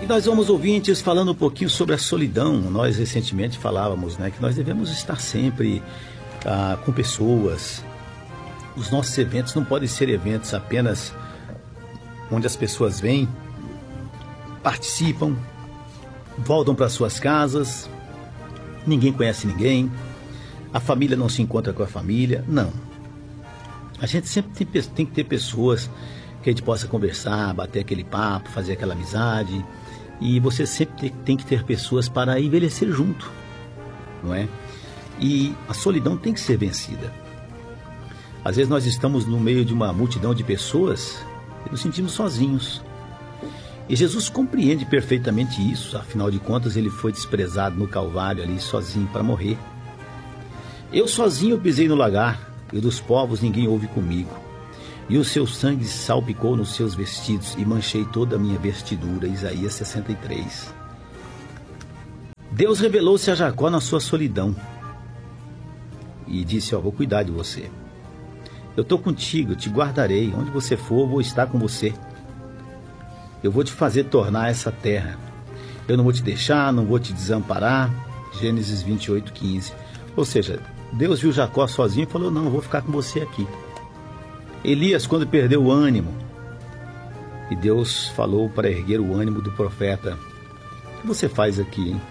E nós vamos, ouvintes, falando um pouquinho sobre a solidão. Nós recentemente falávamos, né, que nós devemos estar sempre com pessoas. Os nossos eventos não podem ser eventos apenas onde as pessoas vêm, participam, voltam para suas casas, ninguém conhece ninguém, a família não se encontra com a família. Não. A gente sempre tem que ter pessoas que a gente possa conversar, bater aquele papo, fazer aquela amizade. E você sempre tem que ter pessoas para envelhecer junto, não é? E a solidão tem que ser vencida. Às vezes nós estamos no meio de uma multidão de pessoas e nos sentimos sozinhos. E Jesus compreende perfeitamente isso. Afinal de contas, ele foi desprezado no Calvário ali, sozinho, para morrer. Eu sozinho pisei no lagar, e dos povos ninguém houve comigo. E o seu sangue salpicou nos seus vestidos, e manchei toda a minha vestidura. Isaías 63. Deus revelou-se a Jacó na sua solidão. E disse, vou cuidar de você. Eu estou contigo, eu te guardarei. Onde você for, eu vou estar com você. Eu vou te fazer tornar essa terra. Eu não vou te deixar, não vou te desamparar. Gênesis 28:15. Ou seja, Deus viu Jacó sozinho e falou, não, eu vou ficar com você aqui. Elias, quando perdeu o ânimo, e Deus falou para erguer o ânimo do profeta, o que você faz aqui, hein?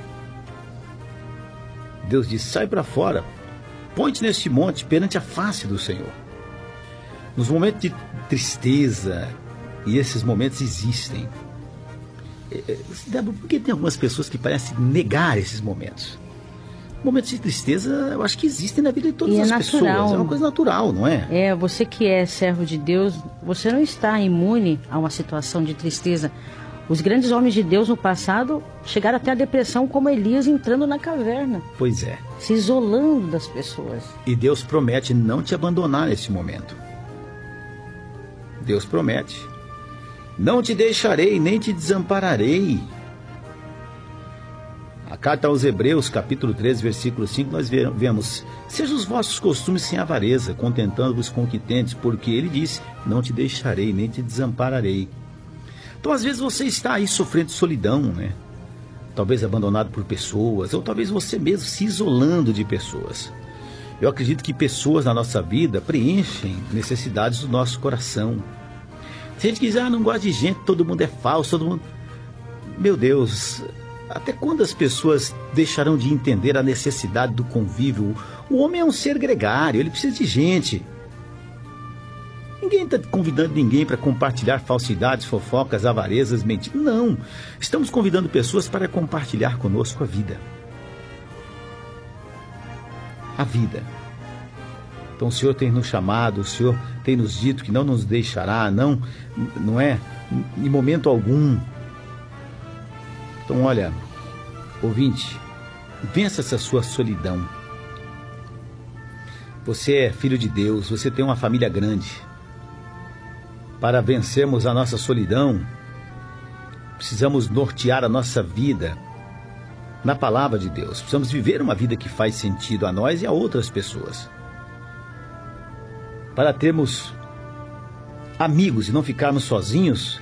Deus disse, sai para fora, põe-te neste monte perante a face do Senhor. Nos momentos de tristeza, e esses momentos existem, por que tem algumas pessoas que parecem negar esses momentos? Momentos de tristeza, eu acho que existem na vida de todas as pessoas. É uma coisa natural, não é? Você que é servo de Deus, você não está imune a uma situação de tristeza. Os grandes homens de Deus no passado chegaram até a depressão, como Elias entrando na caverna. Pois é. Se isolando das pessoas. E Deus promete não te abandonar nesse momento. Deus promete. Não te deixarei, nem te desampararei. A carta aos Hebreus, capítulo 13, versículo 5, nós vemos, sejam os vossos costumes sem avareza, contentando-vos com o que tendes, porque ele disse, não te deixarei, nem te desampararei. Então, às vezes você está aí sofrendo solidão, né? Talvez abandonado por pessoas, ou talvez você mesmo se isolando de pessoas. Eu acredito que pessoas na nossa vida preenchem necessidades do nosso coração. Se a gente quiser, não gosta de gente, todo mundo é falso, todo mundo... Meu Deus... Até quando as pessoas deixarão de entender a necessidade do convívio? O homem é um ser gregário, ele precisa de gente. Ninguém está convidando ninguém para compartilhar falsidades, fofocas, avarezas, mentiras. Não, estamos convidando pessoas para compartilhar conosco a vida. A vida. Então o Senhor tem nos chamado, o Senhor tem nos dito que não nos deixará, não é em momento algum. Então, olha, ouvinte, vença essa sua solidão. Você é filho de Deus, você tem uma família grande. Para vencermos a nossa solidão, precisamos nortear a nossa vida na palavra de Deus. Precisamos viver uma vida que faz sentido a nós e a outras pessoas. Para termos amigos e não ficarmos sozinhos,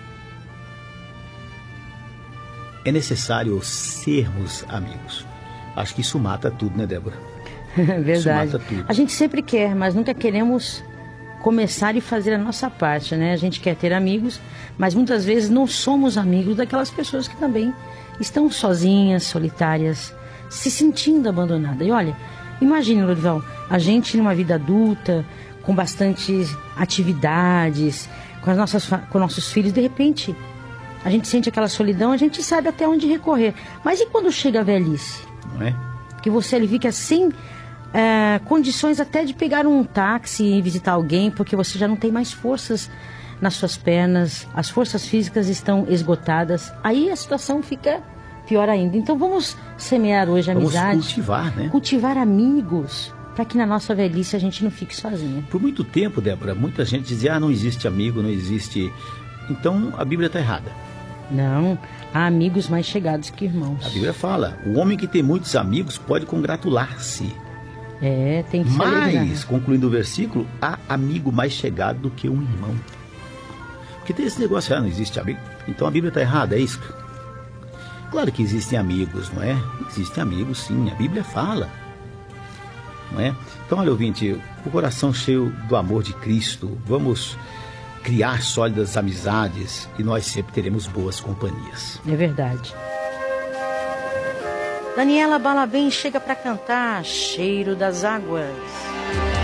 é necessário sermos amigos. Acho que isso mata tudo, né, Débora? Verdade. Isso mata tudo. A gente sempre quer, mas nunca queremos começar e fazer a nossa parte, né? A gente quer ter amigos, mas muitas vezes não somos amigos daquelas pessoas que também estão sozinhas, solitárias, se sentindo abandonadas. E olha, imagine, Lorival, a gente numa vida adulta, com bastantes atividades, com nossos filhos, de repente... A gente sente aquela solidão, a gente sabe até onde recorrer. Mas e quando chega a velhice? Não é? Que você ali fica sem condições até de pegar um táxi e visitar alguém, porque você já não tem mais forças nas suas pernas, as forças físicas estão esgotadas. Aí a situação fica pior ainda. Então vamos semear hoje a amizade. Vamos cultivar, né? Cultivar amigos, para que na nossa velhice a gente não fique sozinha. Por muito tempo, Débora, muita gente dizia, não existe amigo, não existe... Então a Bíblia está errada. Não, há amigos mais chegados que irmãos. A Bíblia fala, o homem que tem muitos amigos pode congratular-se. Tem que se alegrar. Mas, concluindo o versículo, há amigo mais chegado do que um irmão. Porque Porque tem esse negócio, não existe amigo. Então a Bíblia está errada, é isso? Claro que existem amigos, não é? Existem amigos, sim, a Bíblia fala. Não é? Então, olha, ouvinte, o coração cheio do amor de Cristo, vamos criar sólidas amizades e nós sempre teremos boas companhias. É verdade. Daniela Balabem chega para cantar Cheiro das Águas.